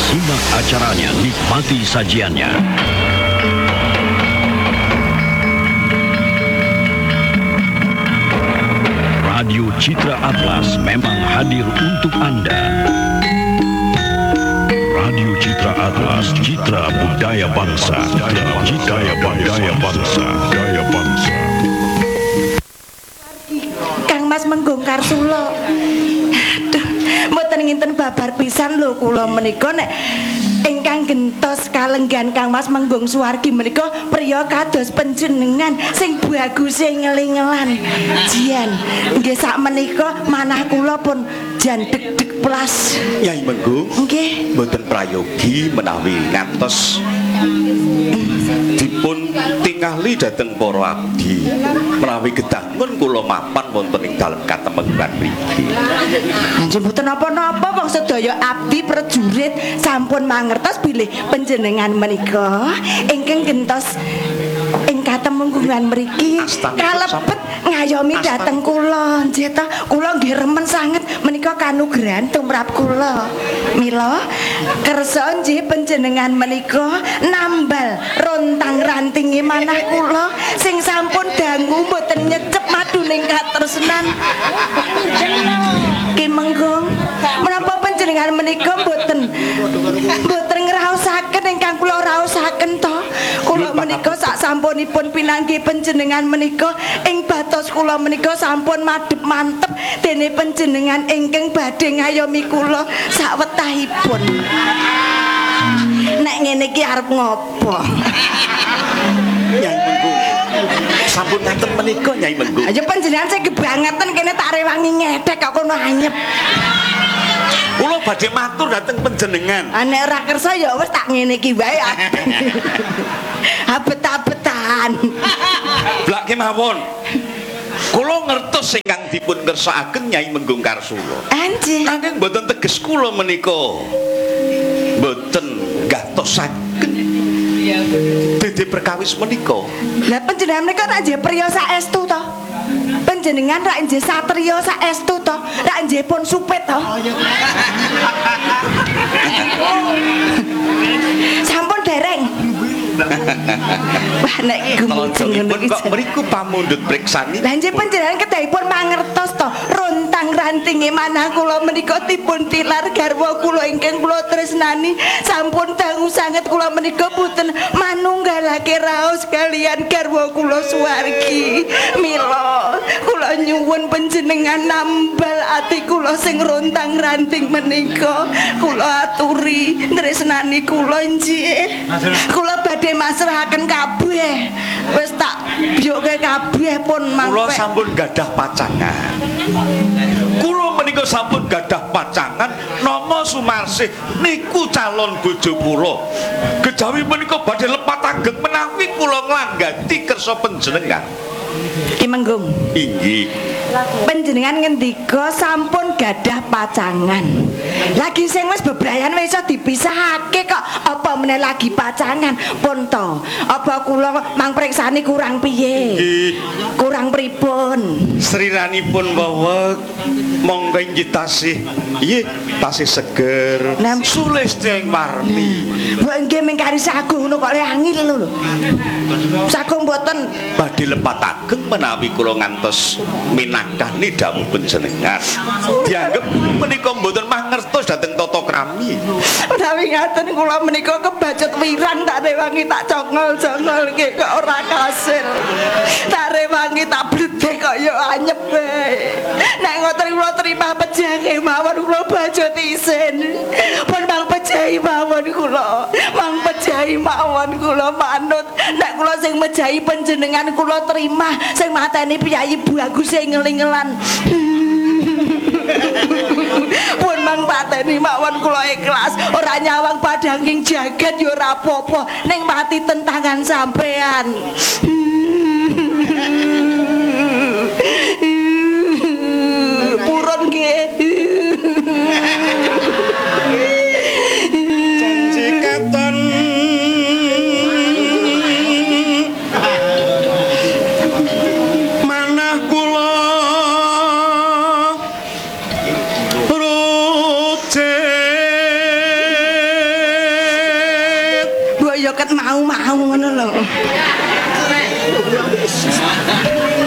Simak acaranya, nikmati sajiannya. Radio Citra Atlas memang hadir untuk Anda. Radio Citra Atlas, citra budaya bangsa, budaya bangsa. Kang Mas Menggong Karsula. Aduh, mboten nginten babar pisan lho kula menika nek ingkang gentos kalenggan Kang Mas Menggong Suwargi menika priya kados panjenengan sing baguse ngeling-ngelan. Jian, nggih sakmenika manah kula pun jan deg-deg plas. Nyai Menggong Nggih. mboten prayogi menawi ngantos dipun tingali dhateng para abdi menawi gedangun kula mapan wonten ing dalem katemengan mriki. Anjen mboten napa-napa wong sedaya abdi prajurit sampun mangertos bilih panjenengan menika ingkang gentos ing katemunggungan mriki kalebet ngayomi dhateng kula. Nggih ta, kula nggih remen sanget menika kanugrahan tumrap kula. Mila kersa nggih panjenengan menika nambal rontang rantinge manah kula sing sampun dangu mboten nyecep maduning katresnan. Ki Menggong, menapa panjenengan menika mboten ngraosaken ingkang kula raosaken to? Kula menika sak sampunipun pinanggih panjenengan menika ing batos kula menika sampun madhep mantep dene panjenengan ingkang badhe ngayomi kula sawetahipun. Nek ngene iki arep ngopo? Nyai Menggong sampun ngaten menika Nyai Menggong. Ayo panjenengan sing kebangetan kene tak rewangi ngedhek kok kono anyep. Kula badhe matur dhateng panjenengan. Nek ora kersa ya wis tak ngene iki wae. Abet-abetan. Blak kemawon. Kula ngertos ingkang dipun kersakaken Nyai Menggong Karsula. Anjir. Nanging mboten teges kula menika mboten gatosaken dede perkawis menika. Lah panjenengan menika tak nggih priya saestu to? Panjenengan rak nggih satriya saestu to? Rak nggih pun supit to? Sampun dereng. Wah nek Telonjongipun kok mriku pamundhut priksani. Lah nggih panjenengan kedahipun mangertos to rontang rantinge manah kula menika dipun tilar garwa kula ingkang kula tresnani sampun dangu sanget kula menika boten manunggalake raos kalian garwa kula Suwargi. Mila kula nyuwun panjenengan nambal ati kula sing rontang ranting menika kula aturi tresnani kula nggih. Kula badhe masrahaken kabeh. Wis tak biyoke kabeh pun mangke. Kula sampun gadah pacangan. Kula menika sampun gadah pacangan nama Sumarsih niku calon bojo kula. Kejawi menika badhe lepat ageng menawi kula nglanggati kersa panjenengan. Ki Menggong. Inggih. Panjenengan ngendika sampun gadah pacangan. Lagi sing wis bebrayan wis iso dipisahake kok apa meneh lagi pacangan pun to. Apa kula mangpreksani kurang piye? Kurang pripun? Sriranipun bawa monggo inggih tasih. Nggih, tasih seger. Sulistya ing warni. Mbok nggih mengkari sagung ngono kok angil lho. Sagung mboten Badhe lepat ageng menawi kula ngantos minangkani dawuh panjenengan. Dianggep menika mboten mangertos dhateng tata krami. menawi ngaten kula menika kebacut wirang tak rewangi tak congol-congolke kok ora kasil. Tak rewangi tak bledek kok ya anyep bae. Nek ngoten kula terima pejange mawon kula bajut isin. Pun mang pejahi mawon kula. Mang pejahi mawon kula manut. Nek kula sing mejahi panjenengan kula terima sing mateni piyayi bagus sing ngeling-ngelan. Pun mang pateni mawon kula ikhlas ora nyawang padanging jagat ya ora apa-apa ning mati tentangan sampean. Purun nggih. Janji katon manah kula rucik mau ngono lho.